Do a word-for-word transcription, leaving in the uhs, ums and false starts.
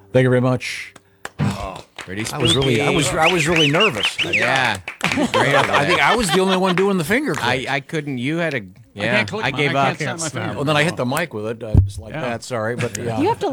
Thank you very much. Pretty I was really, I was, I was really nervous. Yeah. Great. I think I was the only one doing the finger click. I, I couldn't. You had a. Yeah. can't click I mine. gave I up. can't snap my finger. Well, then I hit the mic with it. I was like Yeah. that. Sorry, but yeah. You have to